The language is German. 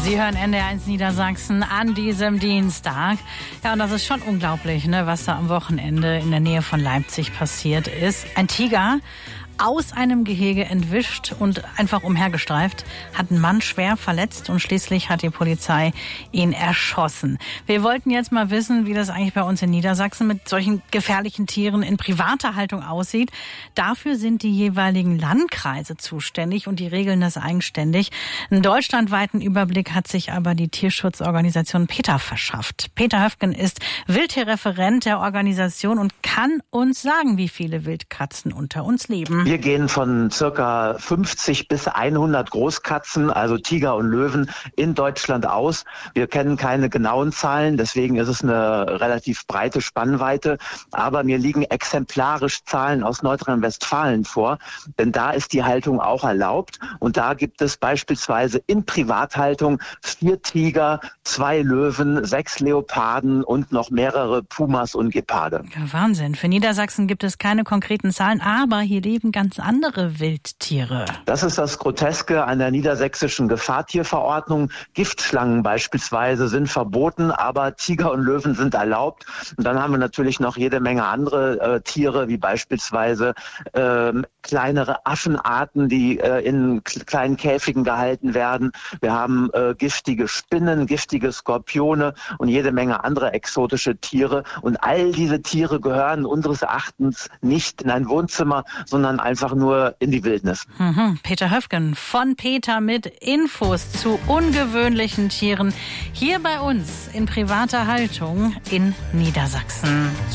Sie hören NDR1 Niedersachsen an diesem Dienstag. Ja, und das ist schon unglaublich, ne, was da am Wochenende in der Nähe von Leipzig passiert ist. Ein Tiger aus einem Gehege entwischt und einfach umhergestreift, hat einen Mann schwer verletzt und schließlich hat die Polizei ihn erschossen. Wir wollten jetzt mal wissen, wie das eigentlich bei uns in Niedersachsen mit solchen gefährlichen Tieren in privater Haltung aussieht. Dafür sind die jeweiligen Landkreise zuständig und die regeln das eigenständig. Einen deutschlandweiten Überblick hat sich aber die Tierschutzorganisation PETA verschafft. Peter Höfgen ist Wildtierreferent der Organisation und kann uns sagen, wie viele Wildkatzen unter uns leben. Wir gehen von circa 50 bis 100 Großkatzen, also Tiger und Löwen, in Deutschland aus. Wir kennen keine genauen Zahlen, deswegen ist es eine relativ breite Spannweite. Aber mir liegen exemplarisch Zahlen aus Nordrhein-Westfalen vor, denn da ist die Haltung auch erlaubt. Und da gibt es beispielsweise in Privathaltung 4 Tiger, 2 Löwen, 6 Leoparden und noch mehrere Pumas und Geparde. Ja, Wahnsinn. Für Niedersachsen gibt es keine konkreten Zahlen, aber hier leben ganz andere Wildtiere. Das ist das Groteske an der niedersächsischen Gefahrtierverordnung. Giftschlangen beispielsweise sind verboten, aber Tiger und Löwen sind erlaubt. Und dann haben wir natürlich noch jede Menge andere Tiere, wie beispielsweise kleinere Affenarten, die in kleinen Käfigen gehalten werden. Wir haben giftige Spinnen, giftige Skorpione und jede Menge andere exotische Tiere. Und all diese Tiere gehören unseres Erachtens nicht in ein Wohnzimmer, sondern einfach nur in die Wildnis. Peter Höfgen von PETA mit Infos zu ungewöhnlichen Tieren hier bei uns in privater Haltung in Niedersachsen.